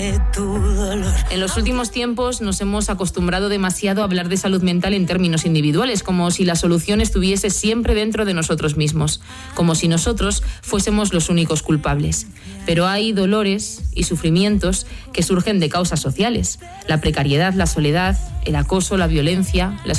de tu dolor. En los últimos tiempos nos hemos acostumbrado demasiado a hablar de salud mental en términos individuales, como si la solución estuviese siempre dentro de nosotros mismos, como si nosotros fuésemos los únicos culpables. Pero hay dolores y sufrimientos que surgen de causas sociales: la precariedad, la soledad, el acoso, la violencia, la